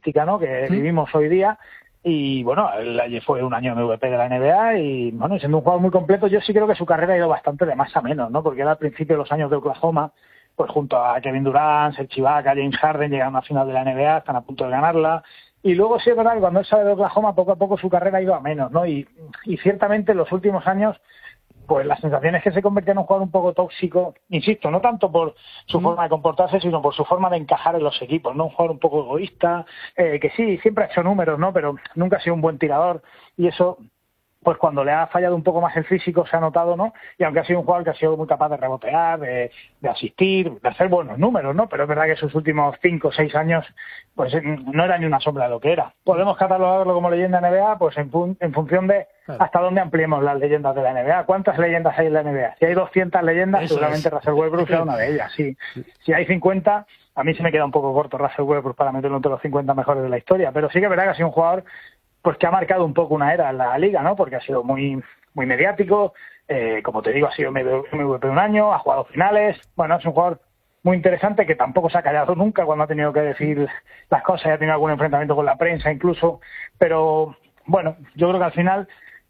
estadística, ¿no?, que vivimos hoy día. Y bueno, él fue un año MVP de la NBA y bueno, siendo un jugador muy completo, yo sí creo que su carrera ha ido bastante de más a menos, ¿no? Porque él al principio de los años de Oklahoma, pues junto a Kevin Durant, Serge Ibaka, James Harden, llegaron a la final de la NBA, están a punto de ganarla. Y luego sí es verdad que cuando él sale de Oklahoma, poco a poco su carrera ha ido a menos, ¿no? Y ciertamente en los últimos años, pues la sensación es que se convirtió en un jugador un poco tóxico, insisto, no tanto por su forma de comportarse, sino por su forma de encajar en los equipos, ¿no? Un jugador un poco egoísta, que sí, siempre ha hecho números, ¿no? Pero nunca ha sido un buen tirador, y eso, pues cuando le ha fallado un poco más el físico se ha notado, ¿no? Y aunque ha sido un jugador que ha sido muy capaz de rebotear, de asistir, de hacer buenos números, ¿no? Pero es verdad que sus últimos 5 o 6 años, pues no era ni una sombra de lo que era. ¿Podemos catalogarlo como leyenda NBA? Pues en función de hasta dónde ampliemos las leyendas de la NBA. ¿Cuántas leyendas hay en la NBA? Si hay 200 leyendas, eso seguramente Russell Westbrook sea una de ellas, sí. Si hay 50, a mí se me queda un poco corto Russell Westbrook para meterlo entre los 50 mejores de la historia, pero sí que es verdad que ha sido un jugador pues que ha marcado un poco una era en la liga, ¿no? Porque ha sido muy mediático, como te digo, ha sido MVP un año, ha jugado finales, bueno, es un jugador muy interesante que tampoco se ha callado nunca cuando ha tenido que decir las cosas, ha tenido algún enfrentamiento con la prensa incluso, pero bueno, yo creo que al final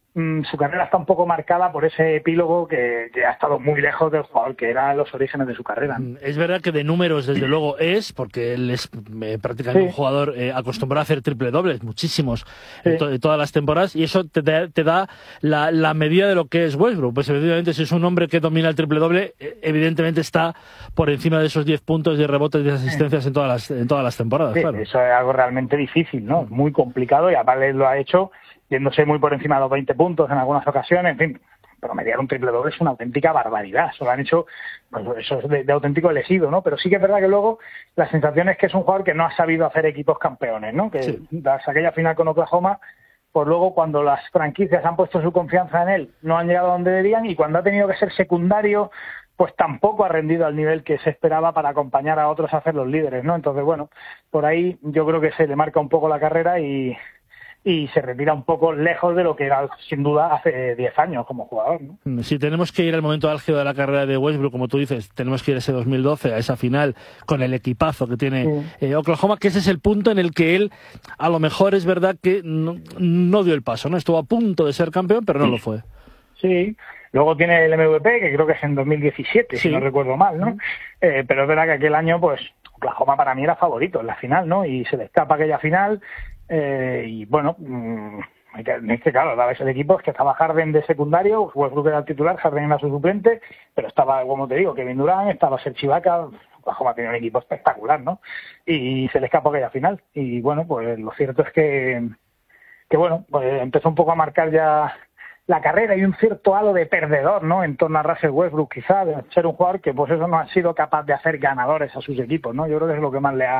su carrera está un poco marcada por ese epílogo que ha estado muy lejos del jugador que era los orígenes de su carrera, ¿no? Es verdad que de números, desde luego, porque él es prácticamente un jugador acostumbrado a hacer triple-dobles, muchísimos, en todas las temporadas, y eso te da la medida de lo que es Westbrook. Pues evidentemente, si es un hombre que domina el triple-doble, evidentemente está por encima de esos 10 puntos de rebotes y de asistencias en todas las temporadas. Sí, claro. Eso es algo realmente difícil, ¿no? Muy complicado, y aparte lo ha hecho yéndose muy por encima de los 20 puntos en algunas ocasiones, en fin, promediar un triple doble es una auténtica barbaridad, eso lo han hecho, pues eso es de auténtico elegido, ¿no? Pero sí que es verdad que luego la sensación es que es un jugador que no ha sabido hacer equipos campeones, ¿no? Que tras aquella final con Oklahoma, pues luego cuando las franquicias han puesto su confianza en él, no han llegado a donde deberían, y cuando ha tenido que ser secundario, pues tampoco ha rendido al nivel que se esperaba para acompañar a otros a ser los líderes, ¿no? Entonces, bueno, por ahí yo creo que se le marca un poco la carrera y se retira un poco lejos de lo que era, sin duda, hace 10 años como jugador, ¿no? Si tenemos que ir al momento álgido de la carrera de Westbrook, como tú dices, tenemos que ir a ese 2012, a esa final, con el equipazo que tiene Oklahoma, que ese es el punto en el que él, a lo mejor es verdad que no dio el paso, ¿no? Estuvo a punto de ser campeón, pero no lo fue. Sí. Luego tiene el MVP, que creo que es en 2017, si no recuerdo mal, ¿no? Pero es verdad que aquel año, pues, Oklahoma para mí era favorito en la final, ¿no? Y se le escapa aquella final. Y bueno, es que claro, la vez el equipo es que estaba Harden de secundario, Westbrook era el titular, Harden era su suplente, pero estaba, como te digo, Kevin Durant, estaba Serge Ibaka, Oklahoma tenía un equipo espectacular, ¿no? Y se le escapó aquella final. Y bueno, pues lo cierto es que bueno, pues empezó un poco a marcar ya la carrera y un cierto halo de perdedor, ¿no? En torno a Russell Westbrook, quizá, de ser un jugador que pues eso no ha sido capaz de hacer ganadores a sus equipos, ¿no? Yo creo que es lo que más le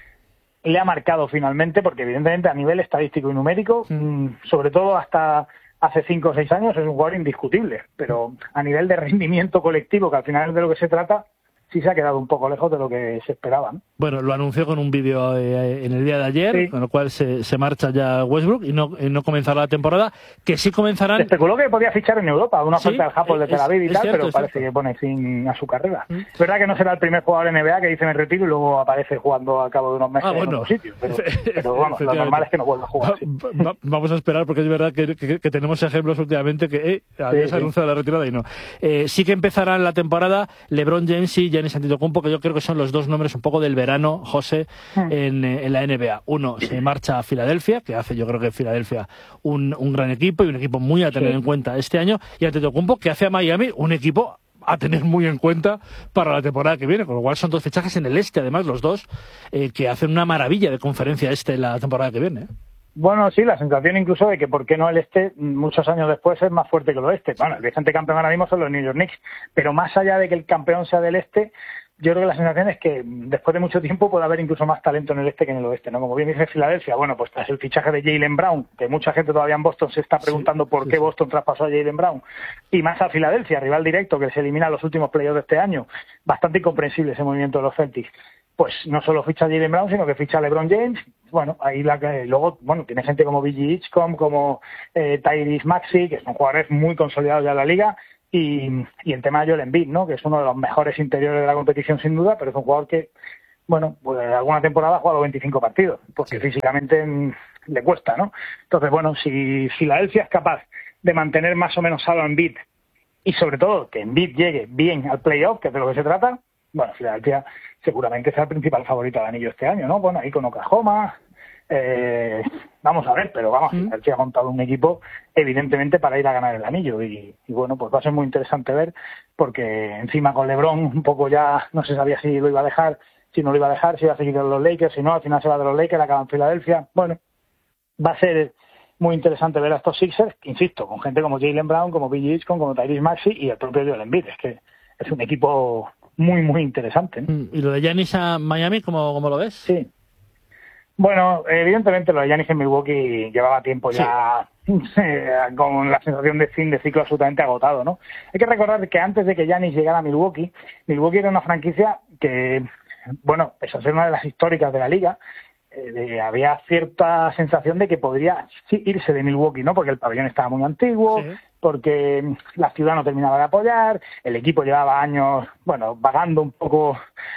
ha marcado finalmente, porque evidentemente a nivel estadístico y numérico, sobre todo hasta hace 5 o 6 años, es un jugador indiscutible, pero a nivel de rendimiento colectivo, que al final es de lo que se trata, sí se ha quedado un poco lejos de lo que se esperaba, ¿no? Bueno, lo anunció con un vídeo en el día de ayer, con lo cual se marcha ya Westbrook y no comenzará la temporada, que sí comenzarán... Se especuló que podía fichar en Europa, una oferta del Japón de Tel Aviv y tal, cierto, pero parece que pone fin a su carrera. Es verdad que no será el primer jugador NBA que dice me retiro y luego aparece jugando al cabo de unos meses en otro sitio, pero vamos, lo normal es que no vuelva a jugar. Vamos a esperar, porque es verdad que tenemos ejemplos últimamente que había anunciado la retirada y no. Sí que empezarán la temporada LeBron James y Giannis Antetokounmpo, que yo creo que son los dos nombres un poco del verano, José, en la NBA. Uno se marcha a Filadelfia, que hace yo creo que Filadelfia un gran equipo y un equipo muy a tener en cuenta este año, y Antetokounmpo, que hace a Miami un equipo a tener muy en cuenta para la temporada que viene, con lo cual son 2 fichajes en el este, además los dos, que hacen una maravilla de conferencia la temporada que viene. Bueno, sí, la sensación incluso de que por qué no el este, muchos años después, es más fuerte que el oeste. Bueno, el vigente campeón ahora mismo son los New York Knicks, pero más allá de que el campeón sea del este, yo creo que la sensación es que después de mucho tiempo puede haber incluso más talento en el este que en el oeste, ¿no? Como bien dice Filadelfia, bueno, pues tras el fichaje de Jaylen Brown, que mucha gente todavía en Boston se está preguntando por qué Boston traspasó a Jaylen Brown, y más a Filadelfia, rival directo que se elimina en los últimos playoffs de este año. Bastante incomprensible ese movimiento de los Celtics. Pues no solo ficha a Jaylen Brown, sino que ficha a LeBron James. Bueno, ahí luego, bueno, tiene gente como B.J. Hitchcock, como Tyrese Maxey, que son jugadores muy consolidados ya en la liga. Y el tema de Joel Embiid, ¿no? Que es uno de los mejores interiores de la competición sin duda, pero es un jugador que, bueno, pues alguna temporada ha jugado 25 partidos, porque físicamente le cuesta, ¿no? Entonces, bueno, si Filadelfia es capaz de mantener más o menos sano a Embiid y sobre todo que Embiid llegue bien al playoff, que es de lo que se trata, bueno, Filadelfia seguramente sea el principal favorito al anillo este año, ¿no? Bueno, ahí con Oklahoma, vamos a ver, pero vamos, Filadelfia ha montado un equipo evidentemente para ir a ganar el anillo y bueno, pues va a ser muy interesante ver, porque encima con LeBron un poco ya no se sabía si lo iba a dejar, si no lo iba a dejar, si iba a seguir en los Lakers, si no, al final se va de los Lakers, acaba en Filadelfia. Bueno, va a ser muy interesante ver a estos Sixers, insisto, con gente como Jaylen Brown, como Billy Hitchcock, como Tyrese Maxey y el propio Joel Embiid. Es que es un equipo muy, muy interesante, ¿no? ¿Y lo de Giannis a Miami, cómo lo ves? Sí. Bueno, evidentemente lo de Giannis en Milwaukee llevaba tiempo ya con la sensación de fin de ciclo absolutamente agotado, ¿no? Hay que recordar que antes de que Giannis llegara a Milwaukee era una franquicia que, bueno, pese a ser una de las históricas de la liga, había cierta sensación de que podría irse de Milwaukee, ¿no? Porque el pabellón estaba muy antiguo, porque la ciudad no terminaba de apoyar, el equipo llevaba años, bueno, vagando un poco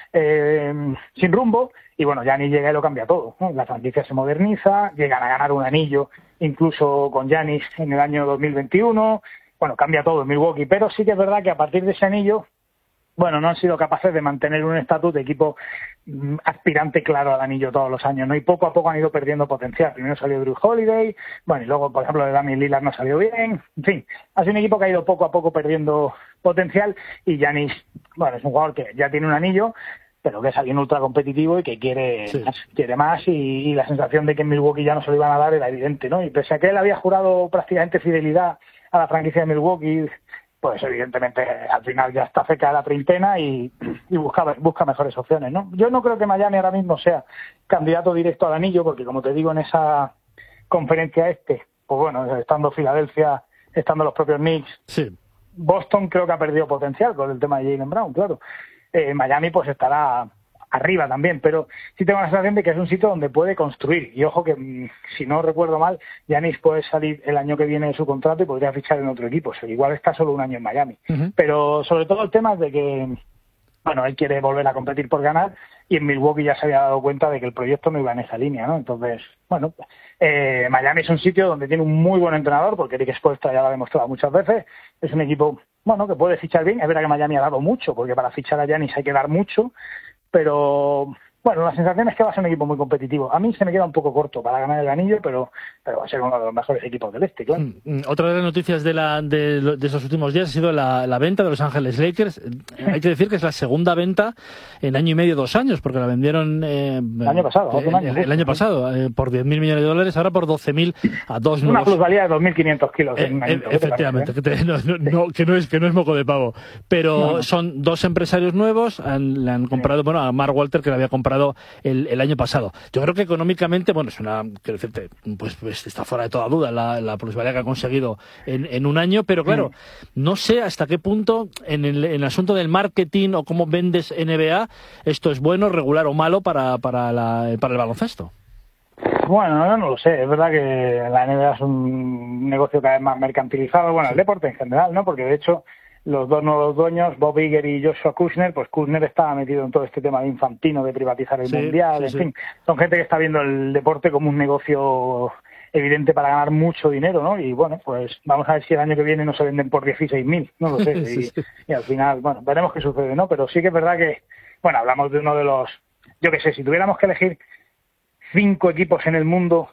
sin rumbo, y bueno, Giannis llega y lo cambia todo, ¿no? La franquicia se moderniza, llegan a ganar un anillo, incluso con Giannis en el año 2021, bueno, cambia todo en Milwaukee, pero sí que es verdad que a partir de ese anillo, bueno, no han sido capaces de mantener un estatus de equipo aspirante claro al anillo todos los años, ¿no? Y poco a poco han ido perdiendo potencial. Primero salió Drew Holiday, bueno, y luego, por ejemplo, de Damian Lillard no salió bien. En fin, ha sido un equipo que ha ido poco a poco perdiendo potencial y Giannis, bueno, es un jugador que ya tiene un anillo, pero que es alguien ultra competitivo y que quiere más y la sensación de que en Milwaukee ya no se lo iban a dar era evidente, ¿no? Y pese a que él había jurado prácticamente fidelidad a la franquicia de Milwaukee, pues evidentemente al final ya está cerca de la treintena y busca mejores opciones, ¿no? Yo no creo que Miami ahora mismo sea candidato directo al anillo, porque como te digo, en esa conferencia pues bueno, estando Filadelfia, estando los propios Knicks, Boston creo que ha perdido potencial con el tema de Jaylen Brown, claro. Miami pues estará arriba también, pero sí tengo la sensación de que es un sitio donde puede construir. Y ojo que, si no recuerdo mal, Giannis puede salir el año que viene de su contrato y podría fichar en otro equipo. O sea, igual está solo un año en Miami. Pero sobre todo el tema es de que, bueno, él quiere volver a competir por ganar y en Milwaukee ya se había dado cuenta de que el proyecto no iba en esa línea, ¿no? Entonces, bueno, Miami es un sitio donde tiene un muy buen entrenador, porque Eric Spoelstra ya lo ha demostrado muchas veces. Es un equipo, bueno, que puede fichar bien. Es verdad que Miami ha dado mucho, porque para fichar a Giannis hay que dar mucho, pero bueno, la sensación es que va a ser un equipo muy competitivo. A mí se me queda un poco corto para ganar el anillo, pero va a ser uno de los mejores equipos del este, claro. Otra de las noticias de esos últimos días ha sido la venta de Los Ángeles Lakers. Hay que decir que es la segunda venta en año y medio, 2 años, porque la vendieron el año pasado, el año pasado por $10.000 millones, ahora por 12.000 a dos nuevos. Una plusvalía de 2.500 kilos. Efectivamente, que no es moco de pavo. Pero son 2 empresarios nuevos, le han comprado, bueno, a Mark Walter, que le había comprado el año pasado. Yo creo que económicamente, bueno, es una, quiero decirte, pues está fuera de toda duda la plusvalía que ha conseguido en un año, pero claro, no sé hasta qué punto en el asunto del marketing o cómo vendes NBA, esto es bueno, regular o malo para el baloncesto. Bueno, yo no lo sé. Es verdad que la NBA es un negocio cada vez más mercantilizado, bueno, el deporte en general, ¿no? Porque de hecho los dos nuevos dueños, Bob Iger y Joshua Kushner, pues Kushner estaba metido en todo este tema de Infantino, de privatizar el Mundial, en fin. Son gente que está viendo el deporte como un negocio evidente para ganar mucho dinero, ¿no? Y bueno, pues vamos a ver si el año que viene no se venden por 16.000, no lo sé. Y al final, bueno, veremos qué sucede, ¿no? Pero sí que es verdad que, bueno, hablamos de uno de los, yo qué sé, si tuviéramos que elegir 5 equipos en el mundo,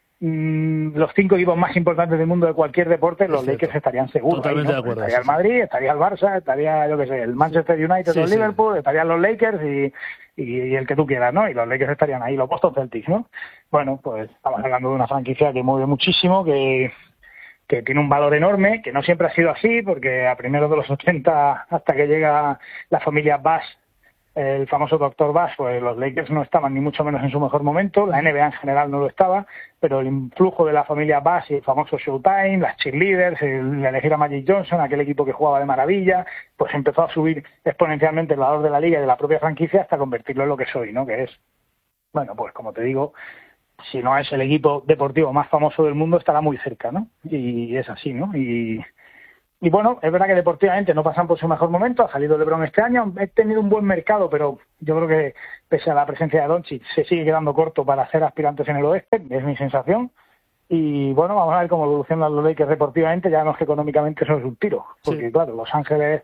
los 5 equipos más importantes del mundo de cualquier deporte, los Lakers estarían seguros. Totalmente de acuerdo. Estaría el Madrid, estaría el Barça, estaría, yo qué sé, el Manchester United o el Liverpool, estarían los Lakers y el que tú quieras, ¿no? Y los Lakers estarían ahí, los Boston Celtics, ¿no? Bueno, pues estamos hablando de una franquicia que mueve muchísimo, que tiene un valor enorme, que no siempre ha sido así, porque a primeros de los 80, hasta que llega la familia Bass, el famoso Dr. Bass, pues los Lakers no estaban ni mucho menos en su mejor momento, la NBA en general no lo estaba, pero el influjo de la familia Bass y el famoso Showtime, las cheerleaders, el elegir a Magic Johnson, aquel equipo que jugaba de maravilla, pues empezó a subir exponencialmente el valor de la liga y de la propia franquicia hasta convertirlo en lo que soy, ¿no? Que es, bueno, pues como te digo, si no es el equipo deportivo más famoso del mundo, estará muy cerca, ¿no? Y es así, ¿no? Y Y bueno, es verdad que deportivamente no pasan por su mejor momento, ha salido LeBron este año, he tenido un buen mercado, pero yo creo que pese a la presencia de Doncic se sigue quedando corto para ser aspirantes en el oeste, es mi sensación. Y bueno, vamos a ver cómo evolucionan los Lakers deportivamente, ya no es que económicamente eso es un tiro, porque Sí. claro, Los Ángeles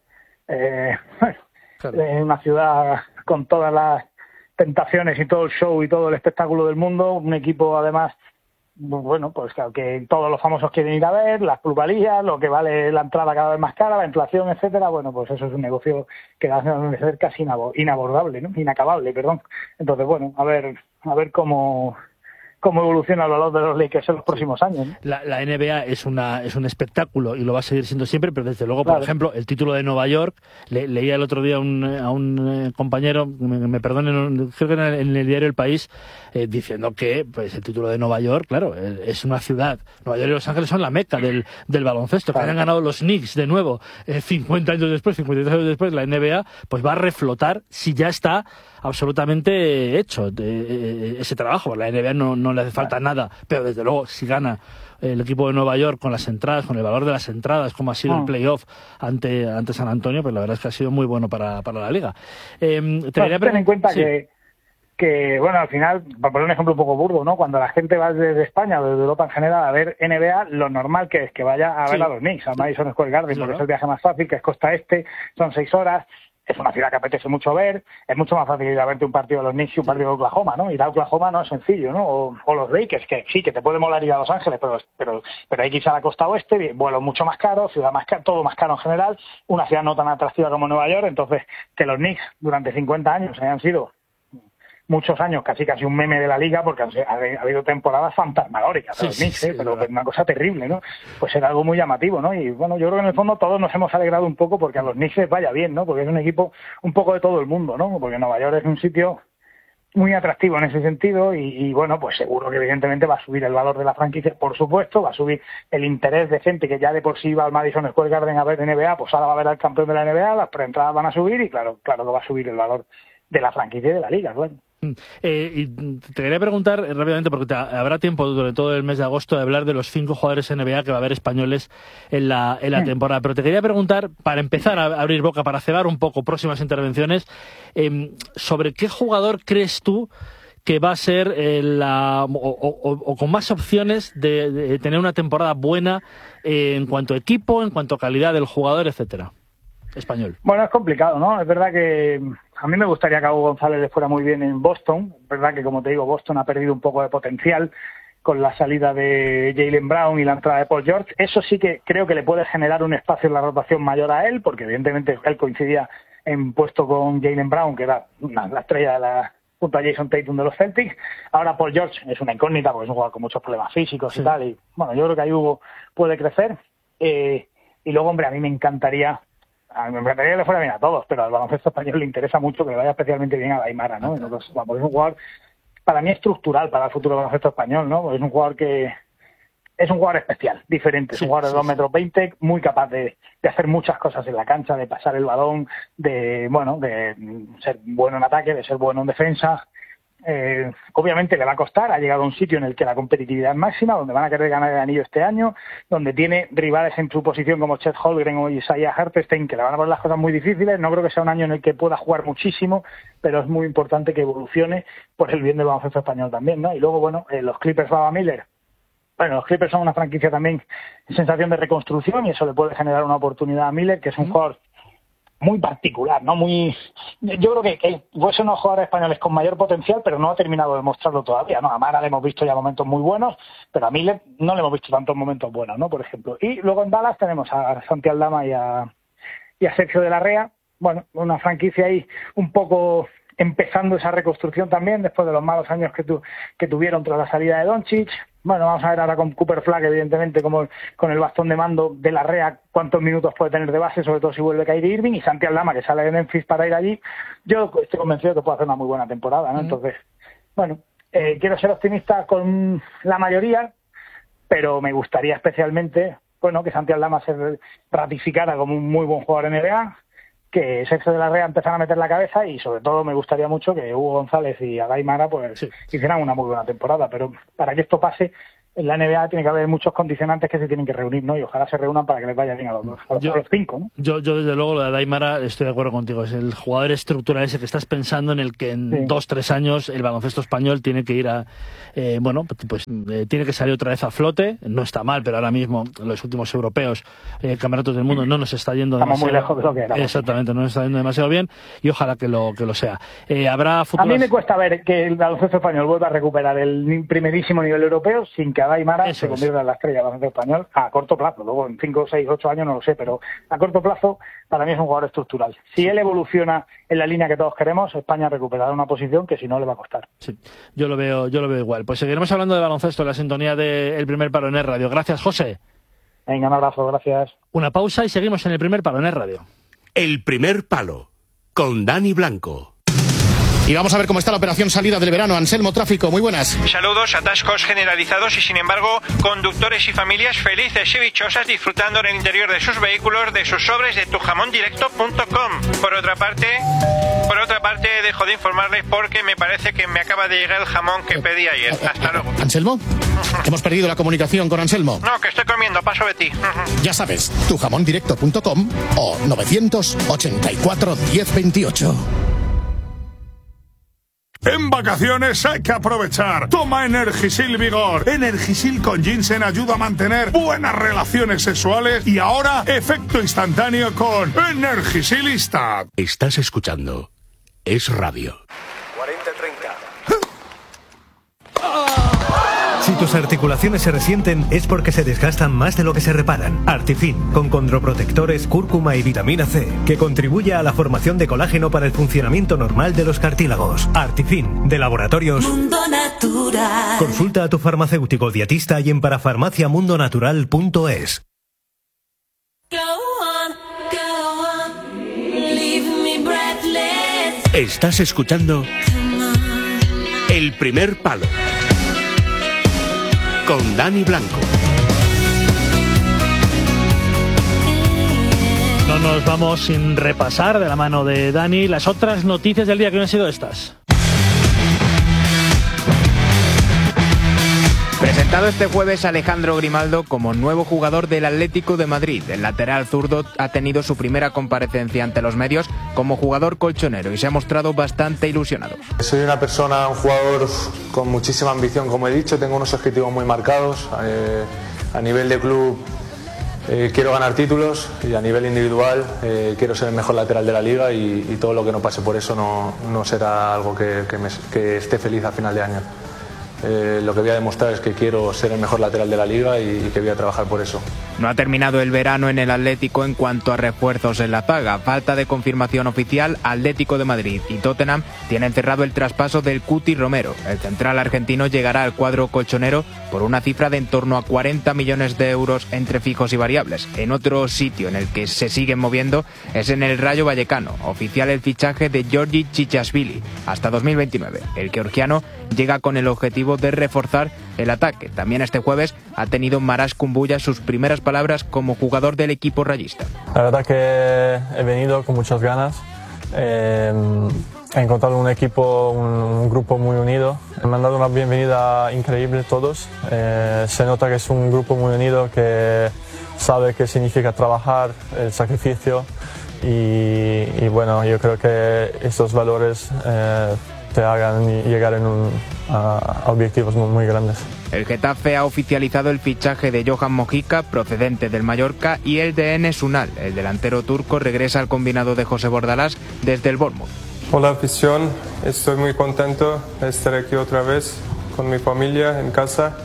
Claro. es una ciudad con todas las tentaciones y todo el show y todo el espectáculo del mundo, un equipo además, bueno, pues claro, que todos los famosos quieren ir a ver, las plusvalías, lo que vale la entrada cada vez más cara, la inflación, etcétera, bueno, pues eso es un negocio que va a ser casi inabordable, ¿no? Inacabable, perdón. Entonces, bueno, a ver cómo evoluciona el valor de los Lakers en los próximos años, ¿no? La NBA es un espectáculo y lo va a seguir siendo siempre, pero desde luego, Claro. por ejemplo, el título de Nueva York, leía el otro día a un compañero, me perdonen, creo que en el diario El País, diciendo que pues el título de Nueva York, claro, es una ciudad. Nueva York y Los Ángeles son la meca del baloncesto. Claro. Que hayan ganado los Knicks de nuevo 50 años después, 53 años después, la NBA, pues va a reflotar si ya está absolutamente hecho ese trabajo. La NBA no le hace falta nada, pero desde luego si gana el equipo de Nueva York con las entradas, con el valor de las entradas, como ha sido el playoff ante San Antonio, pues la verdad es que ha sido muy bueno para la liga. Ten en cuenta sí. que, bueno, al final, para poner un ejemplo un poco burdo, ¿no? Cuando la gente va desde España o desde Europa en general a ver NBA, lo normal que es que vaya a ver a los Knicks, al Madison Square Garden, porque es el viaje más fácil, que es costa este, son 6 horas, es una ciudad que apetece mucho ver, es mucho más fácil ir a verte un partido de los Knicks y un partido de Oklahoma, ¿no? Ir a Oklahoma no es sencillo, ¿no? O los Lakers, que sí, que te puede molar ir a Los Ángeles, pero hay que irse a la costa oeste, vuelos mucho más caros, ciudad más cara, todo más caro en general, una ciudad no tan atractiva como Nueva York, entonces que los Knicks durante 50 años hayan sido muchos años casi un meme de la liga, porque ha habido temporadas fantasmagóricas de los Knicks, pero una cosa terrible, ¿no? Pues era algo muy llamativo, ¿no? Y bueno, yo creo que en el fondo todos nos hemos alegrado un poco porque a los Knicks les vaya bien, ¿no? Porque es un equipo un poco de todo el mundo, ¿no? Porque Nueva York es un sitio muy atractivo en ese sentido y bueno, pues seguro que evidentemente va a subir el valor de la franquicia, por supuesto, va a subir el interés de gente que ya de por sí iba al Madison Square Garden a ver NBA, pues ahora va a ver al campeón de la NBA, las preentradas van a subir y claro que va a subir el valor de la franquicia y de la liga, bueno. Y te quería preguntar rápidamente, porque habrá tiempo durante todo el mes de agosto de hablar de los 5 jugadores NBA que va a haber españoles en la temporada, pero te quería preguntar, para empezar a abrir boca, para cebar un poco próximas intervenciones, sobre qué jugador crees tú que va a ser o con más opciones de tener una temporada buena en cuanto a equipo, en cuanto a calidad del jugador, etcétera. Español. Bueno, es complicado, ¿no? Es verdad que a mí me gustaría que a Hugo González le fuera muy bien en Boston. Es verdad que, como te digo, Boston ha perdido un poco de potencial con la salida de Jaylen Brown y la entrada de Paul George. Eso sí que creo que le puede generar un espacio en la rotación mayor a él, porque evidentemente él coincidía en puesto con Jaylen Brown, que era la estrella junto a Jason Tatum de los Celtics. Ahora Paul George es una incógnita, porque es un jugador con muchos problemas físicos y tal. Y bueno, yo creo que ahí Hugo puede crecer. Y luego, hombre, a mí me encantaría que le fuera bien a todos, pero al baloncesto español le interesa mucho que le vaya especialmente bien a Daimara, ¿no? Entonces, vamos, es un jugador, para mí, estructural para el futuro del baloncesto español, ¿no? Porque es un jugador es un jugador especial, diferente, es un jugador de 2,20 m, muy capaz de hacer muchas cosas en la cancha, de pasar el balón, de ser bueno en ataque, de ser bueno en defensa. Obviamente le va a costar, ha llegado a un sitio en el que la competitividad es máxima, donde van a querer ganar el anillo este año, donde tiene rivales en su posición como Chet Holmgren o Isaiah Hartenstein que le van a poner las cosas muy difíciles. No creo que sea un año en el que pueda jugar muchísimo, pero es muy importante que evolucione por el bien del baloncesto español también, ¿no? Y luego, bueno, los Clippers Baba Miller. Bueno, los Clippers son una franquicia también en sensación de reconstrucción y eso le puede generar una oportunidad a Miller, que es un jugador muy particular, ¿no? Yo creo que fue uno de los jugadores españoles con mayor potencial, pero no ha terminado de mostrarlo todavía, ¿no? A Mara le hemos visto ya momentos muy buenos, pero a Miller no le hemos visto tantos momentos buenos, ¿no? Por ejemplo. Y luego en Dallas tenemos a Santi Aldama y a Sergio de la Rea. Bueno, una franquicia ahí un poco empezando esa reconstrucción también, después de los malos años que tuvieron tras la salida de Doncic. Bueno, vamos a ver ahora con Cooper Flag, evidentemente, como con el bastón de mando de la Rea, cuántos minutos puede tener de base, sobre todo si vuelve Kyrie Irving, y Santi Aldama, que sale de Memphis para ir allí. Yo estoy convencido de que puede hacer una muy buena temporada, ¿no? Entonces, bueno, quiero ser optimista con la mayoría, pero me gustaría especialmente, bueno, que Santi Aldama se ratificara como un muy buen jugador en NBA, que Sergio de la Rea empezara a meter la cabeza y sobre todo me gustaría mucho que Hugo González y Adai Mara pues hicieran una muy buena temporada, pero para que esto pase en la NBA tiene que haber muchos condicionantes que se tienen que reunir, ¿no? Y ojalá se reúnan para que les vaya bien a los 5, ¿no? Yo desde luego, lo de Aimara, estoy de acuerdo contigo. Es el jugador estructural ese que estás pensando en el que en 2-3 años el baloncesto español tiene que ir a... tiene que salir otra vez a flote. No está mal, pero ahora mismo los últimos europeos, campeonatos del mundo, no nos está yendo Estamos demasiado... muy lejos de lo que era. Exactamente, no nos está yendo demasiado bien y ojalá que lo sea. Habrá futuras... A mí me cuesta ver que el baloncesto español vuelva a recuperar el primerísimo nivel europeo sin que Aimara se convierta en la estrella del baloncesto español a corto plazo. Luego en 5, 6, 8 años no lo sé, pero a corto plazo para mí es un jugador estructural. Si él evoluciona en la línea que todos queremos, España recuperará una posición que si no le va a costar. Sí, yo lo veo igual. Pues seguiremos hablando de baloncesto en la sintonía del Primer Palo en Radio. Gracias, José. Venga, un abrazo, gracias. Una pausa y seguimos en el Primer Palo en Radio. El Primer Palo, con Dani Blanco. Y vamos a ver cómo está la operación salida del verano. Anselmo, tráfico, muy buenas. Saludos, atascos generalizados y sin embargo conductores y familias felices y dichosas disfrutando en el interior de sus vehículos de sus sobres de tujamondirecto.com. Por otra parte dejo de informarles porque me parece que me acaba de llegar el jamón que pedí ayer. Hasta luego. ¿Anselmo? Hemos perdido la comunicación con Anselmo. No, que estoy comiendo, paso de ti. Ya sabes, tujamondirecto.com o 984 1028. En vacaciones hay que aprovechar. Toma Energisil Vigor. Energisil con ginseng ayuda a mantener buenas relaciones sexuales y ahora efecto instantáneo con Energisilista. Estás escuchando Es Radio. 40-30. Si tus articulaciones se resienten es porque se desgastan más de lo que se reparan. Artifin, con condroprotectores, cúrcuma y vitamina C, que contribuye a la formación de colágeno para el funcionamiento normal de los cartílagos. Artifin, de Laboratorios Mundo Natural. Consulta a tu farmacéutico dietista y en parafarmaciamundonatural.es. Estás escuchando El Primer Palo con Dani Blanco. No nos vamos sin repasar de la mano de Dani las otras noticias del día que no han sido estas. Presentado este jueves Alejandro Grimaldo como nuevo jugador del Atlético de Madrid. El lateral zurdo ha tenido su primera comparecencia ante los medios como jugador colchonero y se ha mostrado bastante ilusionado. Soy un jugador con muchísima ambición, como he dicho, tengo unos objetivos muy marcados. A nivel de club quiero ganar títulos y a nivel individual quiero ser el mejor lateral de la liga y todo lo que no pase por eso no será algo que esté feliz a final de año. Lo que voy a demostrar es que quiero ser el mejor lateral de la liga y que voy a trabajar por eso. No ha terminado el verano en el Atlético en cuanto a refuerzos en la zaga. Falta de confirmación oficial, Atlético de Madrid y Tottenham tienen cerrado el traspaso del Cuti Romero. El central argentino llegará al cuadro colchonero por una cifra de en torno a 40 millones de euros entre fijos y variables. En otro sitio en el que se siguen moviendo es en el Rayo Vallecano. Oficial el fichaje de Giorgi Chichashvili hasta 2029. El georgiano llega con el objetivo de reforzar el ataque. También este jueves ha tenido Maras Kumbuya sus primeras palabras como jugador del equipo rayista. La verdad que he venido con muchas ganas. He encontrado un equipo, un grupo muy unido. Me han dado una bienvenida increíble todos. Se nota que es un grupo muy unido que sabe qué significa trabajar, el sacrificio y bueno, yo creo que estos valores te hagan llegar a objetivos muy grandes. El Getafe ha oficializado el fichaje de Johan Mojica, procedente del Mallorca, y el de Enes Unal. El delantero turco regresa al combinado de José Bordalás desde el Bournemouth. Hola afición, estoy muy contento de estar aquí otra vez con mi familia en casa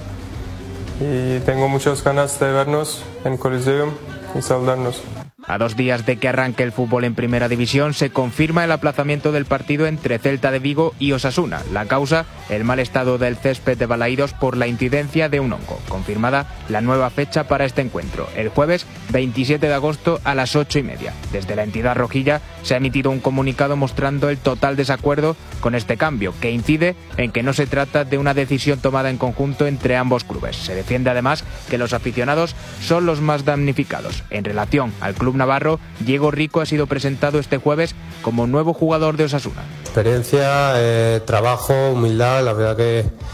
y tengo muchas ganas de vernos en Coliseum y saludarnos. A 2 días de que arranque el fútbol en Primera División, se confirma el aplazamiento del partido entre Celta de Vigo y Osasuna. La causa, el mal estado del césped de Balaídos por la incidencia de un hongo. Confirmada la nueva fecha para este encuentro, el jueves 27 de agosto a las 8:30. Desde la entidad rojilla se ha emitido un comunicado mostrando el total desacuerdo con este cambio, que incide en que no se trata de una decisión tomada en conjunto entre ambos clubes. Se defiende además que los aficionados son los más damnificados. En relación al club navarro, Diego Rico ha sido presentado este jueves como nuevo jugador de Osasuna. Experiencia, trabajo, humildad, la verdad que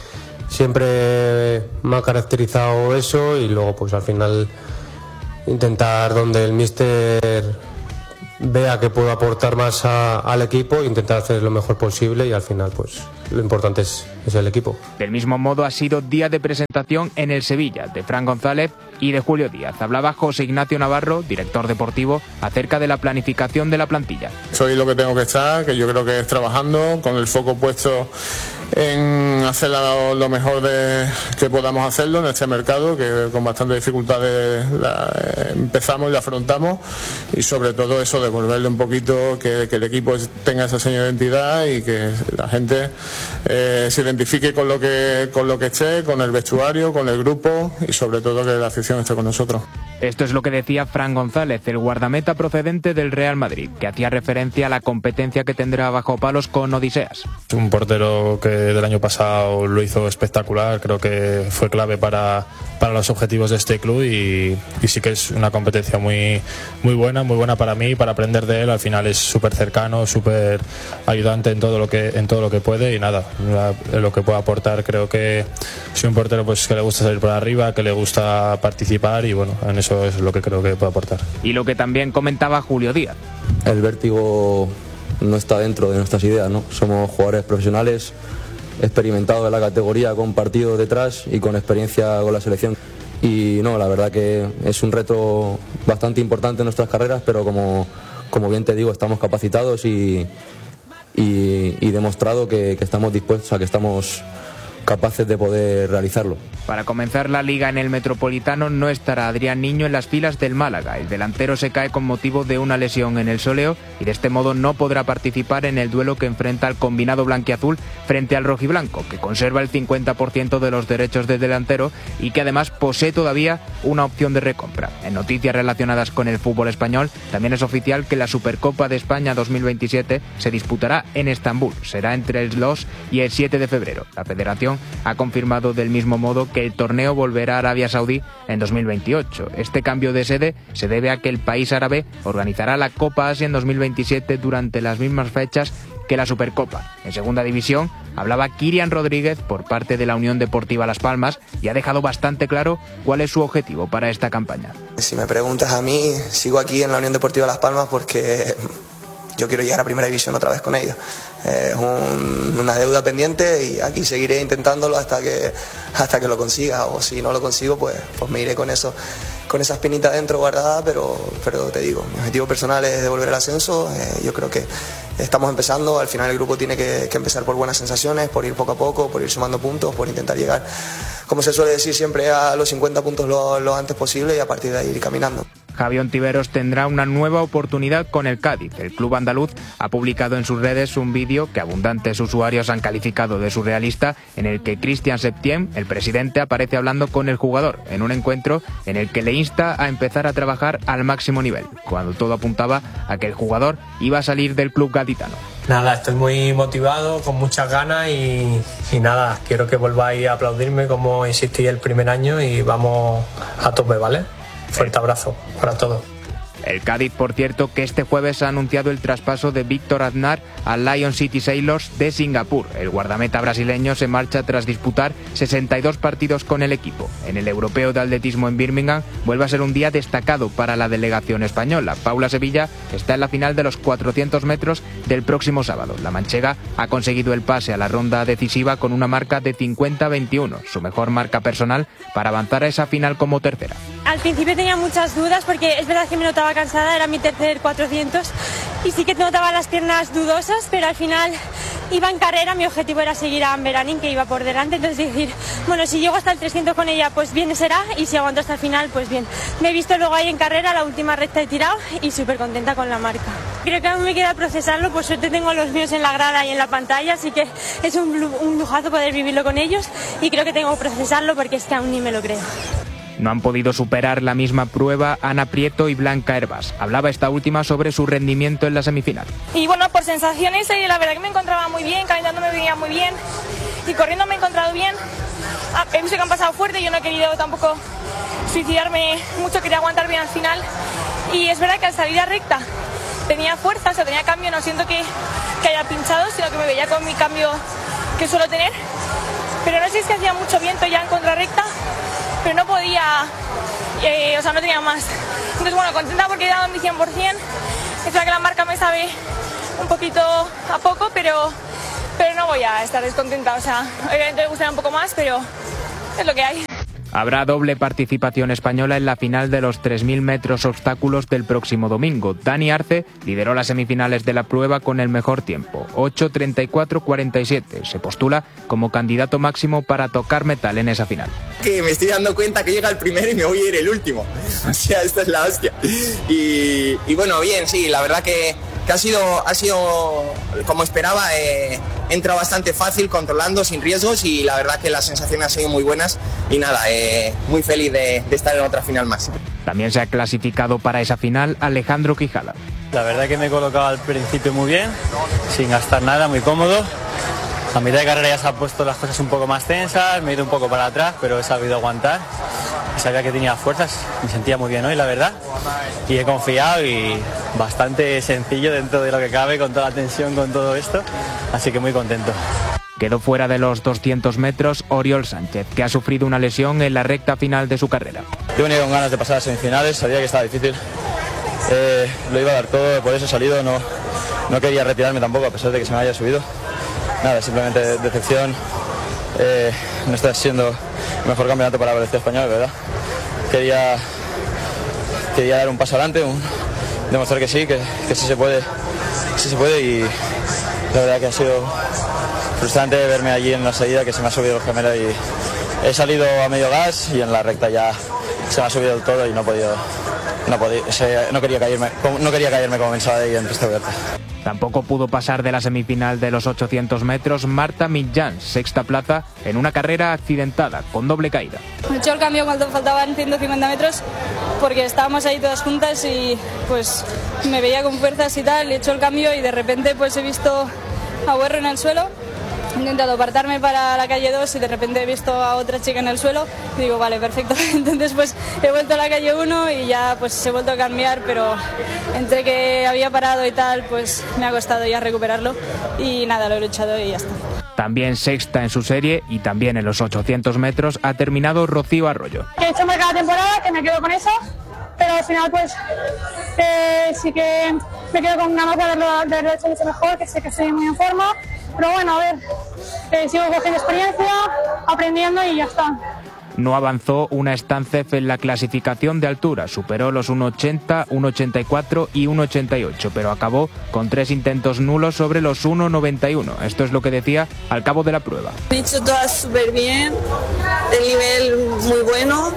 siempre me ha caracterizado eso, y luego pues al final intentar donde el míster vea que puedo aportar más al equipo, intentar hacer lo mejor posible, y al final pues lo importante es el equipo. Del mismo modo ha sido día de presentación en el Sevilla de Fran González y de Julio Díaz. Hablaba José Ignacio Navarro, director deportivo, acerca de la planificación de la plantilla. Soy lo que tengo que estar, que yo creo que es trabajando con el foco puesto en hacer lo mejor que podamos hacerlo en este mercado, que con bastantes dificultades empezamos y la afrontamos, y sobre todo eso, devolverle un poquito, que el equipo tenga esa seña de identidad y que la gente se identifique con lo que esté, con el vestuario, con el grupo, y sobre todo que la afición esté con nosotros. Esto es lo que decía Fran González, el guardameta procedente del Real Madrid, que hacía referencia a la competencia que tendrá bajo palos con Odiseas. Un portero que del año pasado lo hizo espectacular, creo que fue clave para los objetivos de este club, y sí que es una competencia muy buena para mí, para aprender de él. Al final es súper cercano, súper ayudante en todo lo que puede, y nada, lo que puede aportar. Creo que soy un portero pues que le gusta salir por arriba, que le gusta participar, y bueno, en eso es lo que creo que puede aportar. Y lo que también comentaba Julio Díaz. El vértigo no está dentro de nuestras ideas, ¿no? Somos jugadores profesionales, experimentados en la categoría, con partidos detrás y con experiencia con la selección. Y no, la verdad que es un reto bastante importante en nuestras carreras, pero como bien te digo, estamos capacitados y demostrado que estamos dispuestos, a que estamos capaces de poder realizarlo. Para comenzar la liga en el Metropolitano no estará Adrián Niño en las filas del Málaga. El delantero se cae con motivo de una lesión en el sóleo y de este modo no podrá participar en el duelo que enfrenta al combinado blanquiazul frente al rojiblanco, que conserva el 50% de los derechos del delantero y que además posee todavía una opción de recompra. En noticias relacionadas con el fútbol español, también es oficial que la Supercopa de España 2027 se disputará en Estambul. Será entre el 2 y el 7 de febrero. La Federación ha confirmado del mismo modo que el torneo volverá a Arabia Saudí en 2028. Este cambio de sede se debe a que el país árabe organizará la Copa Asia en 2027 durante las mismas fechas que la Supercopa. En segunda división hablaba Kirian Rodríguez por parte de la Unión Deportiva Las Palmas y ha dejado bastante claro cuál es su objetivo para esta campaña. Si me preguntas a mí, sigo aquí en la Unión Deportiva Las Palmas porque yo quiero llegar a Primera División otra vez con ellos. Es una deuda pendiente y aquí seguiré intentándolo hasta que lo consiga, o si no lo consigo pues me iré con esa espinita dentro guardada, pero te digo, mi objetivo personal es devolver el ascenso. Yo creo que estamos empezando, al final el grupo tiene que empezar por buenas sensaciones, por ir poco a poco, por ir sumando puntos, por intentar llegar, como se suele decir siempre, a los 50 puntos lo antes posible y a partir de ahí ir caminando. Javi Ontiveros tendrá una nueva oportunidad con el Cádiz. El club andaluz ha publicado en sus redes un vídeo que abundantes usuarios han calificado de surrealista, en el que Christian Septien, el presidente, aparece hablando con el jugador en un encuentro en el que le insta a empezar a trabajar al máximo nivel, cuando todo apuntaba a que el jugador iba a salir del club gaditano. Nada, estoy muy motivado, con muchas ganas y nada, quiero que volváis a aplaudirme como insistí el primer año y vamos a tope, ¿vale? Fuerte abrazo para todos. El Cádiz, por cierto, que este jueves ha anunciado el traspaso de Víctor Aznar al Lion City Sailors de Singapur. El guardameta brasileño se marcha tras disputar 62 partidos con el equipo. En el Europeo de Atletismo en Birmingham vuelve a ser un día destacado para la delegación española. Paula Sevilla está en la final de los 400 metros del próximo sábado. La manchega ha conseguido el pase a la ronda decisiva con una marca de 50-21, su mejor marca personal para avanzar a esa final como tercera. Al principio tenía muchas dudas porque es verdad que me notaba cansada, era mi tercer 400 y sí que notaba las piernas dudosas, pero al final iba en carrera, mi objetivo era seguir a Amber Anning, que iba por delante, entonces decir, bueno, si llego hasta el 300 con ella, pues bien será, y si aguanto hasta el final, pues bien. Me he visto luego ahí en carrera, la última recta he tirado y súper contenta con la marca. Creo que aún me queda procesarlo, por suerte tengo a los míos en la grada y en la pantalla, así que es un lujazo poder vivirlo con ellos y creo que tengo que procesarlo porque es que aún ni me lo creo. No han podido superar la misma prueba Ana Prieto y Blanca Hervás. Hablaba esta última sobre su rendimiento en la semifinal. Y bueno, por sensaciones, la verdad que me encontraba muy bien, calentando me venía muy bien y corriendo me he encontrado bien. He visto que han pasado fuerte, yo no he querido tampoco suicidarme mucho, quería aguantar bien al final. Y es verdad que al salir a recta tenía fuerza, o sea, tenía cambio, no siento que haya pinchado, sino que me veía con mi cambio que suelo tener. pero no sé si es que hacía mucho viento ya en contrarrecta, pero no podía, no tenía más. Entonces bueno, contenta porque he dado mi 100%, es verdad que la marca me sabe un poquito a poco, pero no voy a estar descontenta, obviamente me gustaría un poco más, pero es lo que hay. Habrá doble participación española en la final de los 3.000 metros obstáculos del próximo domingo. Dani Arce lideró las semifinales de la prueba con el mejor tiempo, 8:34:47. Se postula como candidato máximo para tocar metal en esa final. Que me estoy dando cuenta que llega el primero y me voy a ir el último. O sea, esto es la hostia. Y bueno, bien, sí, la verdad que ha sido como esperaba. Entra bastante fácil, controlando, sin riesgos, y la verdad que las sensaciones han sido muy buenas y nada, muy feliz de estar en otra final más. También se ha clasificado para esa final Alejandro Quijala. La verdad que me he colocado al principio muy bien, sin gastar nada, muy cómodo. A mitad de carrera ya se han puesto las cosas un poco más tensas, me he ido un poco para atrás, pero he sabido aguantar. Sabía que tenía fuerzas, me sentía muy bien hoy, la verdad. Y he confiado y bastante sencillo dentro de lo que cabe, con toda la tensión, con todo esto. Así que muy contento. Quedó fuera de los 200 metros Oriol Sánchez, que ha sufrido una lesión en la recta final de su carrera. Yo venía con ganas de pasar a semifinales, sabía que estaba difícil. Lo iba a dar todo, por eso he salido, no quería retirarme tampoco, a pesar de que se me haya subido. Nada, simplemente decepción. No está siendo el mejor campeonato para la Velocidad Española, ¿verdad? Quería dar un paso adelante, demostrar que sí se puede, y la verdad que ha sido frustrante verme allí en la salida, que se me ha subido el gemelo y he salido a medio gas, y en la recta ya se me ha subido todo y no quería caerme como pensaba de ahí en pista abierta. Tampoco pudo pasar de la semifinal de los 800 metros Marta Mitjans, sexta plaza, en una carrera accidentada, con doble caída. He hecho el cambio cuando faltaban 150 metros, porque estábamos ahí todas juntas y pues me veía con fuerzas y tal, he hecho el cambio y de repente pues he visto a Huerro en el suelo. He intentado apartarme para la calle 2 y de repente he visto a otra chica en el suelo y digo, vale, perfecto. Entonces pues he vuelto a la calle 1 y ya pues he vuelto a cambiar, pero entre que había parado y tal, pues me ha costado ya recuperarlo y nada, lo he luchado y ya está. También sexta en su serie y también en los 800 metros ha terminado Rocío Arroyo. He hecho marca la temporada, que me quedo con eso, pero al final pues sí que me quedo con una marca de haberlo hecho mucho mejor, que sé que estoy muy en forma. Pero bueno, a ver, sigo cogiendo experiencia, aprendiendo y ya está. No avanzó una Stancef en la clasificación de altura, superó los 1,80, 1,84 y 1,88, pero acabó con 3 intentos nulos sobre los 1,91. Esto es lo que decía al cabo de la prueba. He hecho todas súper bien, el nivel muy bueno.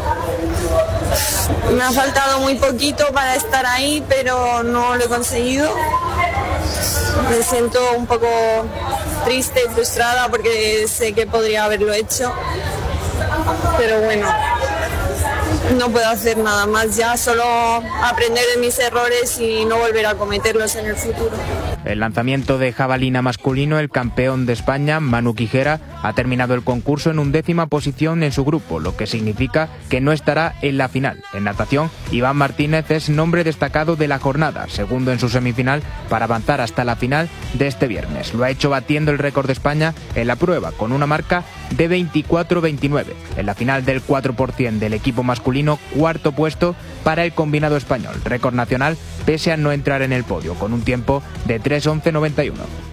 Me ha faltado muy poquito para estar ahí, pero no lo he conseguido. Me siento un poco triste y frustrada porque sé que podría haberlo hecho, pero bueno, no puedo hacer nada más ya, solo aprender de mis errores y no volver a cometerlos en el futuro. El lanzamiento de jabalina masculino, el campeón de España, Manu Quijera, ha terminado el concurso en 11ª posición en su grupo, lo que significa que no estará en la final. En natación, Iván Martínez es nombre destacado de la jornada, segundo en su semifinal, para avanzar hasta la final de este viernes. Lo ha hecho batiendo el récord de España en la prueba, con una marca de 24:29. En la final del 4% del equipo masculino, cuarto puesto para el combinado español, récord nacional pese a no entrar en el podio, con un tiempo de 3:11:91.